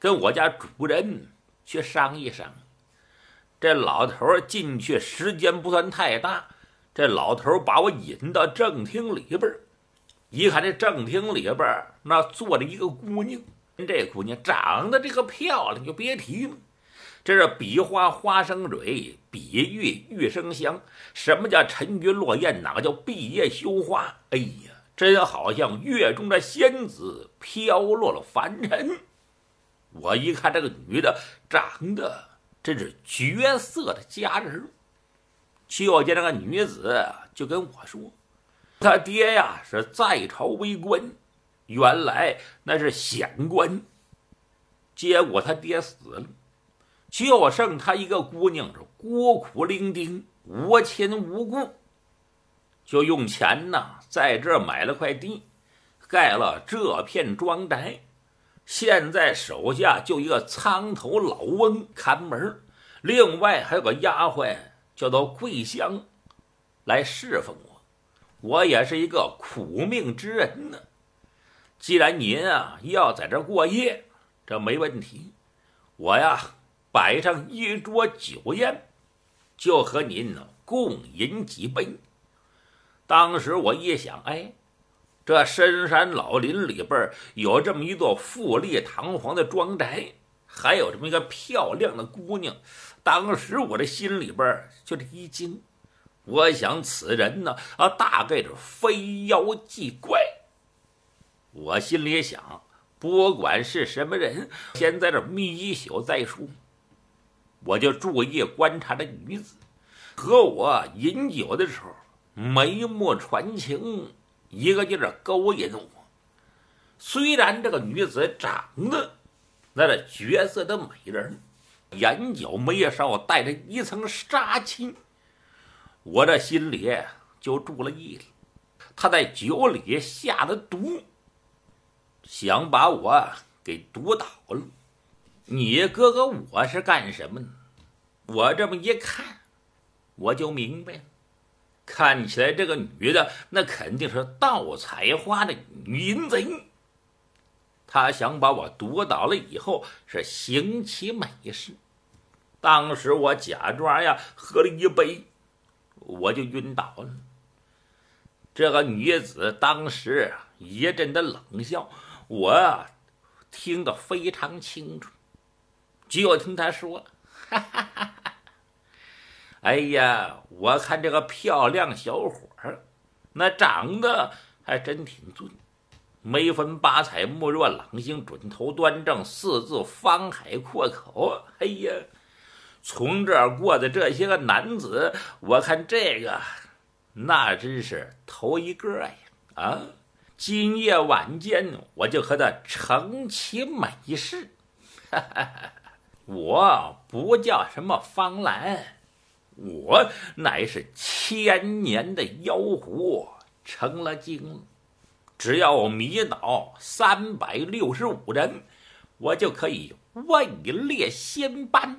跟我家主人去商议商议。这老头进去时间不算太大，这老头把我引到正厅里边，一看这正厅里边那坐着一个姑娘，这姑娘长得这个漂亮就别提了，这是比划花生蕊，比喻玉生香。什么叫沉鱼落雁，哪个叫闭月羞花？哎呀，真好像月中的仙子飘落了凡尘。我一看这个女的长得真是绝色的佳人，就见这个女子就跟我说，他爹呀是在朝为官，原来那是显官，结果他爹死了，就剩他一个姑娘是孤苦伶仃，无亲无故，就用钱呢在这买了块地，盖了这片庄宅。现在手下就一个苍头老翁看门，另外还有个丫鬟叫做桂香来侍奉我。我也是一个苦命之人呢。既然您啊要在这过夜，这没问题，我呀摆上一桌酒宴，就和您呢共饮几杯。当时我一想，哎，这深山老林里边有这么一座富丽堂皇的庄宅，还有这么一个漂亮的姑娘，当时我的心里边就这一惊，我想此人呢大概是非妖即怪。我心里想，不管是什么人，先在这眯一宿再说。我就注意观察这女子，和我饮酒的时候眉目传情，一个劲儿勾引我。虽然这个女子长得那是绝色的美人，眼角眉梢带着一层杀气，我这心里就住了意了。她在酒里下的毒，想把我给毒倒了。你哥哥我是干什么呢？我这么一看，我就明白了。看起来这个女的那肯定是盗采花的女淫贼，她想把我毒倒了以后是行其美事。当时我假装呀喝了一杯，我就晕倒了。这个女子当时一阵的冷笑，我听得非常清楚，就听她说，哈哈哈哈，哎呀，我看这个漂亮小伙儿，那长得还真挺俊，眉分八彩，目若朗星，准头端正，四字方海阔口。哎呀，从这儿过的这些个男子，我看这个那真是头一个呀！啊，今夜晚间我就和他成其美事。我不叫什么方兰，我乃是千年的妖狐，成了精了。只要我迷倒365人，我就可以位列仙班。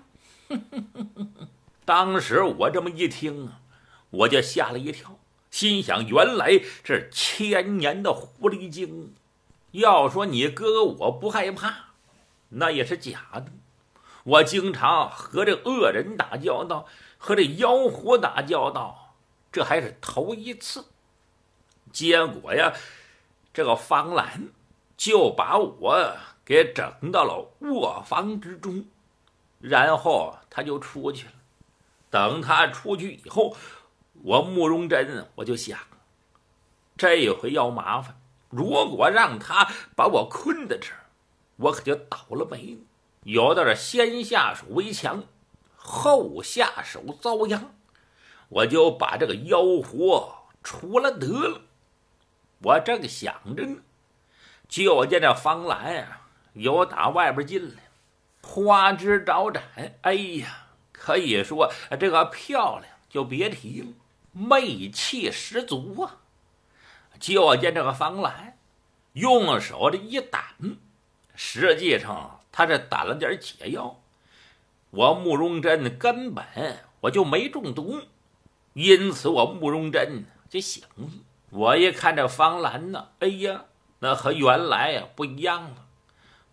当时我这么一听啊，我就吓了一跳，心想原来这是千年的狐狸精。要说你哥哥我不害怕，那也是假的。我经常和这恶人打交道，和这妖狐打交道，这还是头一次。结果呀，这个方兰就把我给整到了卧房之中，然后他就出去了。等他出去以后，我慕容真我就想，这回要麻烦，如果让他把我困在这儿，我可就倒了霉了。有的是先下手为强，后下手遭殃，我就把这个妖狐除了得了。我正想着呢，就见这方兰啊由打外边进来，花枝招展，哎呀，可以说这个漂亮就别提了，媚气十足啊。就见这个方兰用手这一掸，实际上他这掸了点解药，我慕容真根本我就没中毒，因此我慕容真就醒了。我一看这方兰呢，哎呀，那和原来不一样了，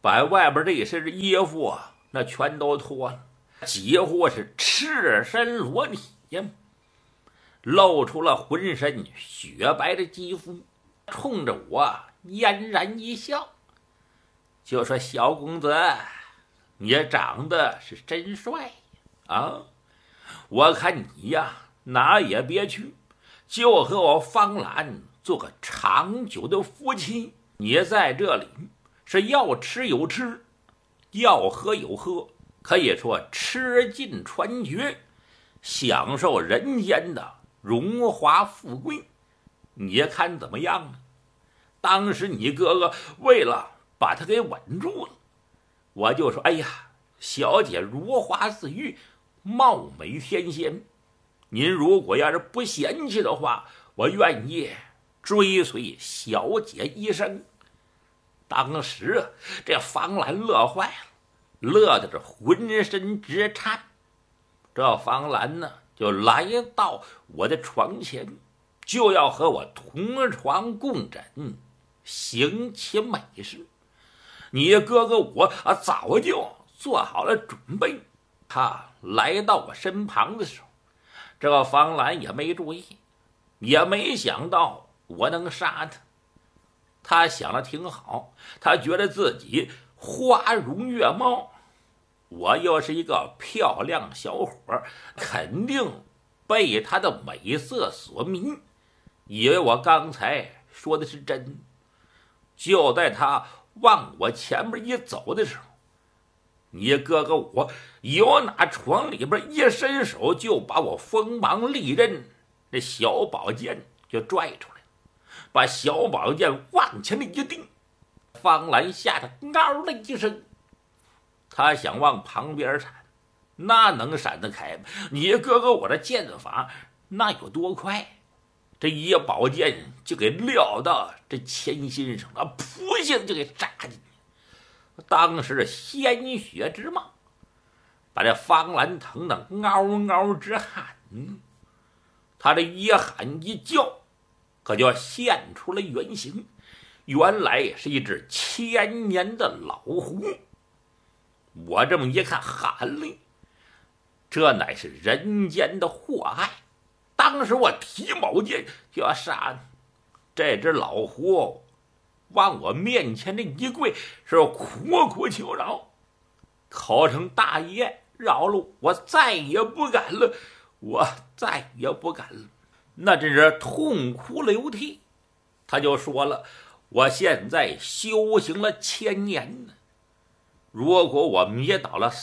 把外边这身衣服那全都脱了，几乎是赤身裸体呀，露出了浑身雪白的肌肤，冲着我嫣然一笑，就说：“小公子，你长得是真帅啊！我看你呀，哪也别去，就和我方兰做个长久的夫妻。你在这里是要吃有吃，要喝有喝，可以说吃尽穿绝，享受人间的荣华富贵。你看怎么样呢？”当时你哥哥为了把他给稳住了，我就说：“哎呀，小姐如花似玉，貌美天仙，您如果要是不嫌弃的话，我愿意追随小姐一生。”当时这方兰乐坏了，乐得是浑身直颤。这方兰呢，就来到我的床前，就要和我同床共枕，行其美事。你哥哥我早就做好了准备。他来到我身旁的时候，这个方兰也没注意，也没想到我能杀他。他想的挺好，他觉得自己花容月貌，我又是一个漂亮小伙，肯定被他的美色所迷，以为我刚才说的是真。就在他往我前面一走的时候，你哥哥我由那床里边一伸手，就把我锋芒利刃那小宝剑就拽出来，把小宝剑往前的一钉。方兰吓得嗷的一声，他想往旁边闪，那能闪得开吗？你哥哥我的剑法那有多快？这一宝剑就给撂到这前心上了，扑一下就给扎进去。当时鲜血直冒，把这方兰疼得嗷嗷直喊。他这一喊一叫，可就现出了原形，原来是一只千年的老狐。我这么一看，喊了，这乃是人间的祸害。当时我提宝剑就要杀这只老狐，往我面前这一跪，是苦苦求饶，口称：“大爷饶了我，再也不敢了，我再也不敢了。”那真是痛哭流涕。他就说了：“我现在修行了1000年呢，如果我灭倒了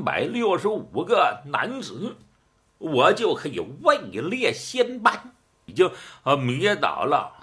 365个男子，我就可以位列仙班。已经灭倒了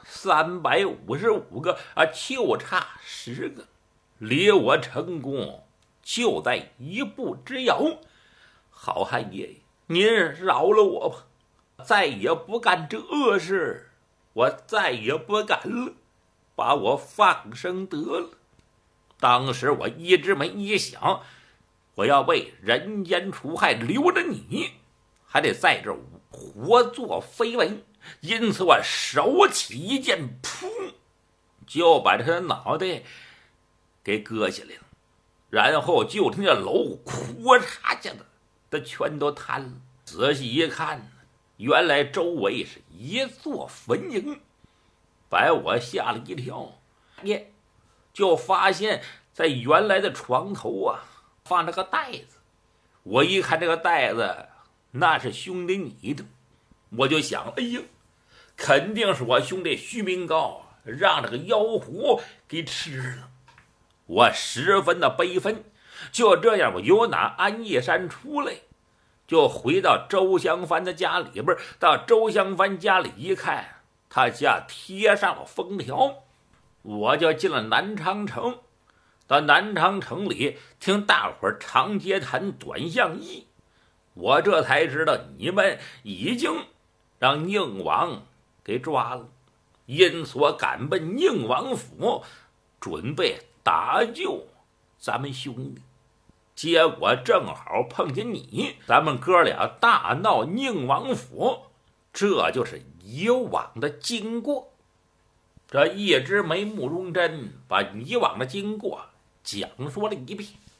355个，就差10个，离我成功就在一步之遥。好汉爷爷，您饶了我吧，再也不干这恶事，我再也不敢了，把我放生得了。”当时我一直没一想，我要为人间除害，留着你还得在这活做绯闻，因此我手起一剑，噗，就把他的脑袋给割下来了。然后就听见楼哭嚓下的，他全都瘫了。仔细一看，原来周围是一座坟茔，把我吓了一跳。就发现在原来的床头放着个袋子。我一看这个袋子，那是兄弟你的，我就想，哎呀，肯定是我兄弟徐明高让这个妖狐给吃了。我十分的悲愤。就这样，我由那安义山出来，就回到周香帆的家里边。到周香帆家里一看，他家贴上了封条，我就进了南昌城。到南昌城里听大伙儿长街谈短巷议，我这才知道你们已经让宁王给抓了，因此我赶奔宁王府，准备打救咱们兄弟。结果正好碰见你，咱们哥俩大闹宁王府，这就是以往的经过。这一枝梅慕容针把以往的经过讲说了一遍。